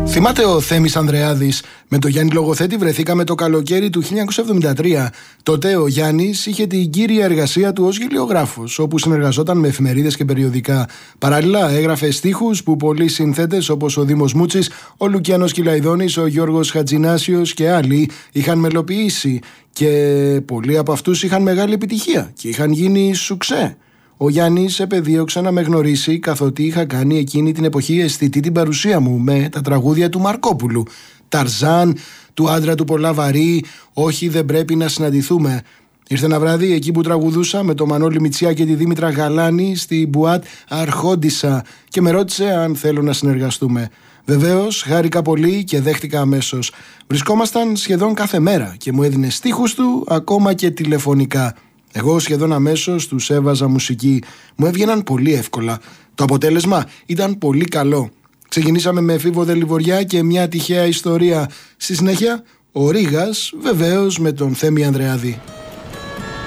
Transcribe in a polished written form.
Θυμάται ο Θέμης Ανδρεάδης? Με τον Γιάννη Λογοθέτη βρεθήκαμε το καλοκαίρι του 1973. Τότε ο Γιάννης είχε την κύρια εργασία του ως γελιογράφος, όπου συνεργαζόταν με εφημερίδες και περιοδικά. Παράλληλα έγραφε στίχους που πολλοί συνθέτες όπως ο Δήμος Μούτσης, ο Λουκιάνος Κυλαϊδόνης, ο Γιώργος Χατζινάσιος και άλλοι είχαν μελοποιήσει. Και πολλοί από αυτούς είχαν μεγάλη επιτυχία και είχαν γίνει σουξέ. Ο Γιάννης επεδίωξε να με γνωρίσει, καθότι είχα κάνει εκείνη την εποχή αισθητή την παρουσία μου με τα τραγούδια του Μαρκόπουλου. Ταρζάν, του άντρα του πολλά βαρύ, όχι δεν πρέπει να συναντηθούμε. Ήρθε ένα βράδυ εκεί που τραγουδούσα με τον Μανώλη Μητσιά και τη Δήμητρα Γαλάνη στη Μπουάτ Αρχόντισσα και με ρώτησε αν θέλω να συνεργαστούμε. Βεβαίως, χάρηκα πολύ και δέχτηκα αμέσως. Βρισκόμασταν σχεδόν κάθε μέρα και μου έδινε στίχους του ακόμα και τηλεφωνικά. Εγώ σχεδόν αμέσως τους έβαζα μουσική. Μου έβγαιναν πολύ εύκολα. Το αποτέλεσμα ήταν πολύ καλό. Ξεκινήσαμε με Εφήβο Λιβωριά και μια τυχαία ιστορία. Στη συνέχεια, ο Ρήγας, βεβαίως με τον Θέμη Ανδρεάδη.